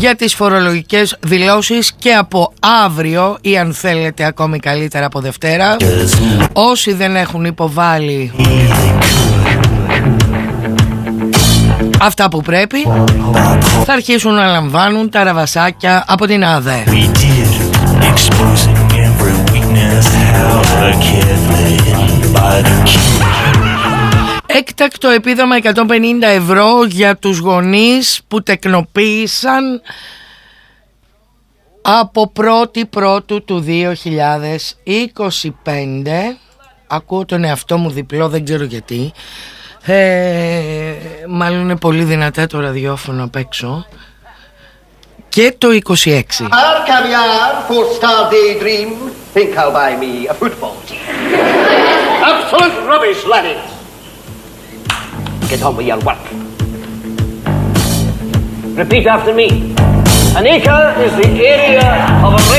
για τις φορολογικές δηλώσεις και από αύριο ή αν θέλετε ακόμη καλύτερα από Δευτέρα. Όσοι δεν έχουν υποβάλει αυτά που πρέπει θα αρχίσουν να λαμβάνουν τα ραβασάκια από την ΑΔΕ. Έκτακτο επίδομα 150 ευρώ για τους γονείς που τεκνοποίησαν από 1η Πρώτου του 2025. Ακούω τον εαυτό μου διπλό, δεν ξέρω γιατί. Μάλλον είναι πολύ δυνατά το ραδιόφωνο απ' έξω. Και το 26. Caviar for Star Daydream. Think I'll buy me a football team. Absolute rubbish, laddie. Get on with your work. Repeat after me. An acre is the area of a